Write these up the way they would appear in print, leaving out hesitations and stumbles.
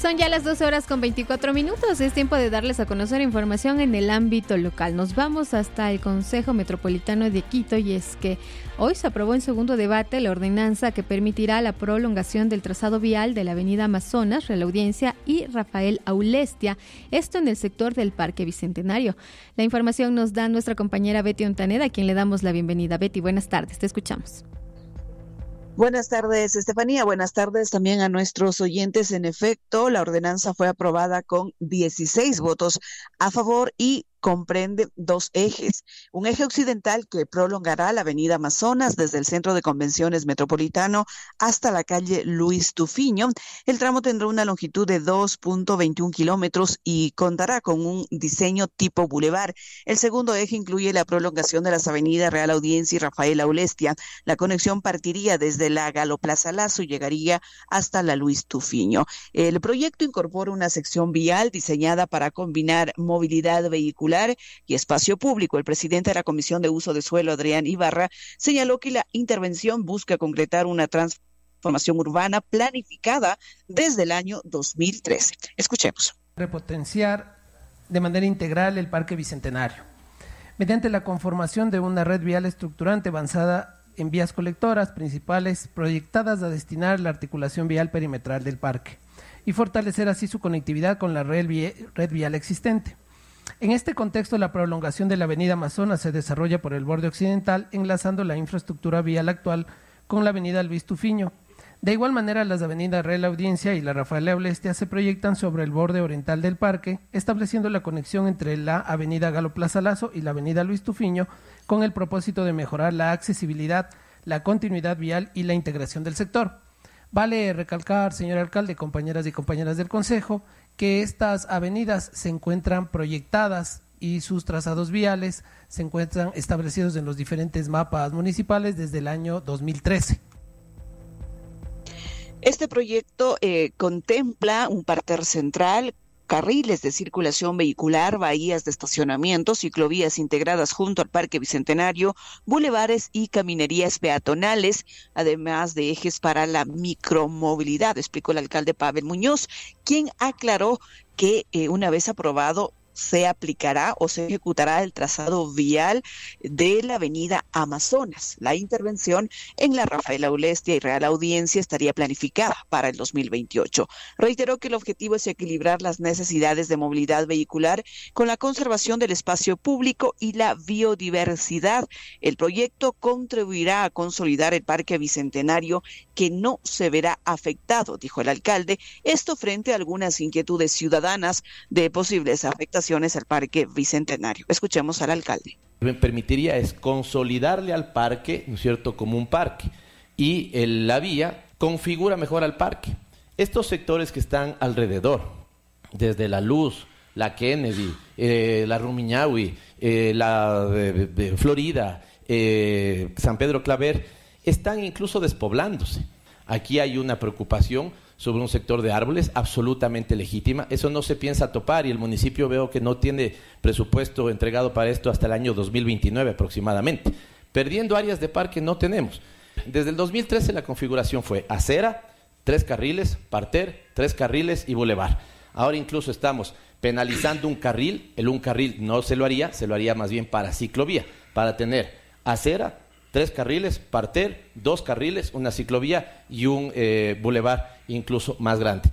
Son ya las 12:24. Es tiempo de darles a conocer información en el ámbito local. Nos vamos hasta el Consejo Metropolitano de Quito y es que hoy se aprobó en segundo debate la ordenanza que permitirá la prolongación del trazado vial de la avenida Amazonas, Real Audiencia y Rafael Aulestia, esto en el sector del Parque Bicentenario. La información nos da nuestra compañera Betty Ontaneda, a quien le damos la bienvenida. Betty, buenas tardes, te escuchamos. Buenas tardes, Estefanía. Buenas tardes también a nuestros oyentes. En efecto, la ordenanza fue aprobada con 16 votos a favor y comprende dos ejes. Un eje occidental que prolongará la avenida Amazonas desde el Centro de Convenciones Metropolitano hasta la calle Luis Tufiño. El tramo tendrá una longitud de 2.21 kilómetros y contará con un diseño tipo bulevar. El segundo eje incluye la prolongación de las avenidas Real Audiencia y Rafael Aulestia. La conexión partiría desde la Galo Plaza Lazo y llegaría hasta la Luis Tufiño. El proyecto incorpora una sección vial diseñada para combinar movilidad vehicular y espacio público. El presidente de la Comisión de Uso de Suelo, Adrián Ibarra, señaló que la intervención busca concretar una transformación urbana planificada desde el año 2013. Escuchemos. Repotenciar de manera integral el Parque Bicentenario, mediante la conformación de una red vial estructurante avanzada en vías colectoras principales proyectadas a destinar la articulación vial perimetral del parque y fortalecer así su conectividad con la red vial existente. En este contexto, la prolongación de la avenida Amazonas se desarrolla por el borde occidental, enlazando la infraestructura vial actual con la avenida Luis Tufiño. De igual manera, las avenidas Real Audiencia y la Rafael Aulestia se proyectan sobre el borde oriental del parque, estableciendo la conexión entre la avenida Galo Plaza Lazo y la avenida Luis Tufiño, con el propósito de mejorar la accesibilidad, la continuidad vial y la integración del sector. Vale recalcar, señor alcalde, compañeras y compañeras del Consejo, que estas avenidas se encuentran proyectadas y sus trazados viales se encuentran establecidos en los diferentes mapas municipales desde el año 2013. Este proyecto contempla un parterre central, carriles de circulación vehicular, bahías de estacionamiento, ciclovías integradas junto al Parque Bicentenario, bulevares y caminerías peatonales, además de ejes para la micromovilidad, explicó el alcalde Pavel Muñoz, quien aclaró que una vez aprobado se aplicará o se ejecutará el trazado vial de la avenida Amazonas. La intervención en la Rafael Aulestia y Real Audiencia estaría planificada para el 2028. Reiteró que el objetivo es equilibrar las necesidades de movilidad vehicular con la conservación del espacio público y la biodiversidad. El proyecto contribuirá a consolidar el Parque Bicentenario, que no se verá afectado, dijo el alcalde, esto frente a algunas inquietudes ciudadanas de posibles afectaciones al Parque Bicentenario. Escuchemos al alcalde. Permitiría es consolidarle al parque, ¿no es cierto?, como un parque, y la vía configura mejor al parque. Estos sectores que están alrededor, desde La Luz, la Kennedy, la Rumiñahui, la Florida, San Pedro Claver, están incluso despoblándose. Aquí hay una preocupación sobre un sector de árboles absolutamente legítima. Eso no se piensa topar y el municipio veo que no tiene presupuesto entregado para esto hasta el año 2029 aproximadamente. Perdiendo áreas de parque no tenemos. Desde el 2013 la configuración fue acera, 3 carriles, parterre, 3 carriles y bulevar. Ahora incluso estamos penalizando un carril. Un carril no se lo haría más bien para ciclovía, para tener acera, 3 carriles, parterre, 2 carriles, una ciclovía y un bulevar incluso más grande.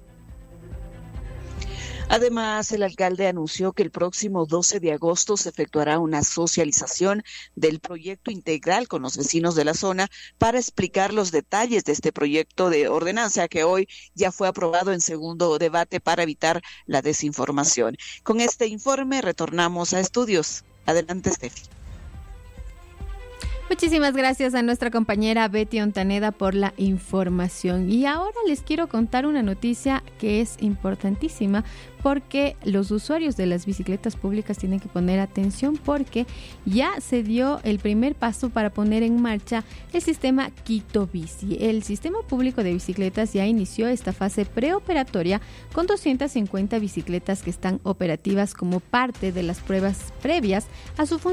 Además, el alcalde anunció que el próximo 12 de agosto se efectuará una socialización del proyecto integral con los vecinos de la zona para explicar los detalles de este proyecto de ordenanza que hoy ya fue aprobado en segundo debate para evitar la desinformación. Con este informe retornamos a estudios. Adelante, Steffi. Muchísimas gracias a nuestra compañera Betty Ontaneda por la información. Y ahora les quiero contar una noticia que es importantísima porque los usuarios de las bicicletas públicas tienen que poner atención porque ya se dio el primer paso para poner en marcha el sistema Quito Bici. El sistema público de bicicletas ya inició esta fase preoperatoria con 250 bicicletas que están operativas como parte de las pruebas previas a su funcionamiento